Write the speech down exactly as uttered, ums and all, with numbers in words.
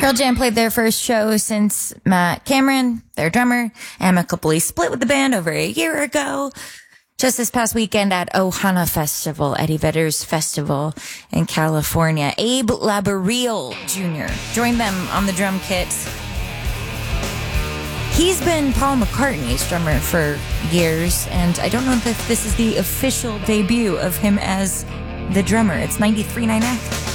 Pearl Jam played their first show since Matt Cameron, their drummer, amicably split with the band over a year ago. Just this past weekend at Ohana Festival, Eddie Vedder's festival in California, Abe Laboriel Junior joined them on the drum kit. He's been Paul McCartney's drummer for years, and I don't know if this is the official debut of him as the drummer. It's ninety-three point nine X.